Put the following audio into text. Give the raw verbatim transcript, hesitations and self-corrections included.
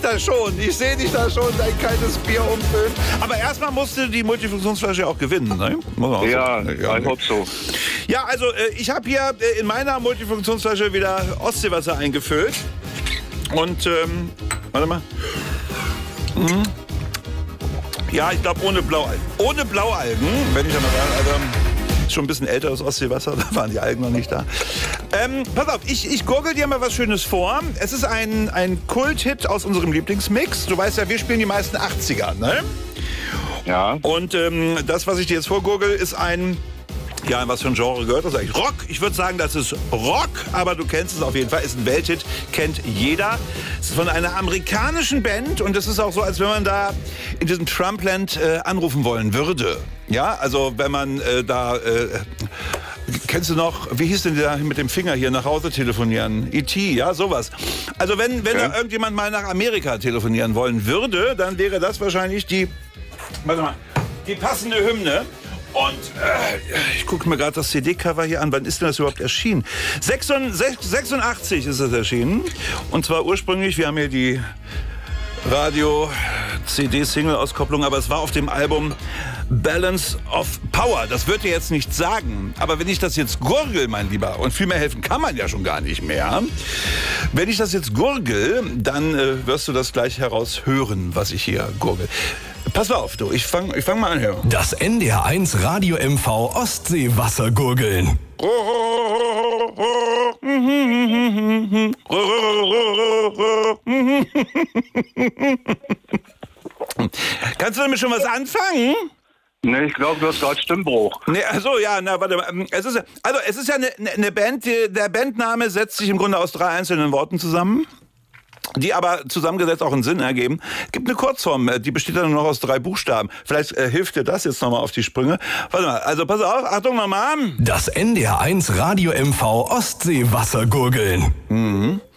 da schon. Ich sehe dich da schon, dein kaltes Bier umfüllen. Aber erstmal musste die Multifunktionsflasche auch gewinnen, ne? Muss man auch Ja, so. ja, ich hoffe so. Ja, also äh, ich habe hier äh, in meiner Multifunktionsflasche wieder Ostseewasser eingefüllt. Und, ähm, warte mal. Mhm. Ja, ich glaube ohne Blaualgen. Ohne Blaualgen, wenn ich dann mal sagen, also, schon ein bisschen älteres Ostseewasser, da waren die Algen noch nicht da. Ähm, pass auf, ich, ich gurgel dir mal was Schönes vor. Es ist ein, ein Kult-Hit aus unserem Lieblingsmix. Du weißt ja, wir spielen die meisten achtziger, ne? Ja. Und ähm, das, was ich dir jetzt vorgurgel, ist ein... Ja, in was für ein Genre gehört das eigentlich? Rock. Ich würde sagen, das ist Rock, aber du kennst es auf jeden Fall. Ist ein Welthit, kennt jeder. Es ist von einer amerikanischen Band und es ist auch so, als wenn man da in diesem Trumpland äh, anrufen wollen würde. Ja, also wenn man äh, da... Äh, kennst du noch, wie hieß denn der mit dem Finger hier nach Hause telefonieren? E T, ja, sowas. Also wenn, wenn ja. da irgendjemand mal nach Amerika telefonieren wollen würde, dann wäre das wahrscheinlich die... Warte mal, die passende Hymne. Und äh, ich gucke mir gerade das C D-Cover hier an. Wann ist denn das überhaupt erschienen? sechsundachtzig ist es erschienen. Und zwar ursprünglich, wir haben hier die Radio-C D-Single-Auskopplung, aber es war auf dem Album Balance of Power. Das wird dir jetzt nichts sagen. Aber wenn ich das jetzt gurgel, mein Lieber, und viel mehr helfen kann man ja schon gar nicht mehr. Wenn ich das jetzt gurgel, dann äh, wirst du das gleich heraus hören, was ich hier gurgel. Pass auf, du, ich fang, ich fang mal an hier. Das N D R eins Radio M V Ostseewassergurgeln. Kannst du damit schon was anfangen? Ne, ich glaube, du hast gerade Stimmbruch. Nee, also ja, na warte mal. Es ist, also es ist ja eine, eine Band, die, der Bandname setzt sich im Grunde aus drei einzelnen Worten zusammen, die aber zusammengesetzt auch einen Sinn ergeben. Es gibt eine Kurzform, die besteht dann nur noch aus drei Buchstaben. Vielleicht äh, hilft dir das jetzt nochmal auf die Sprünge. Warte mal, also pass auf, Achtung nochmal. Das N D R eins Radio M V Ostseewassergurgeln. Mhm.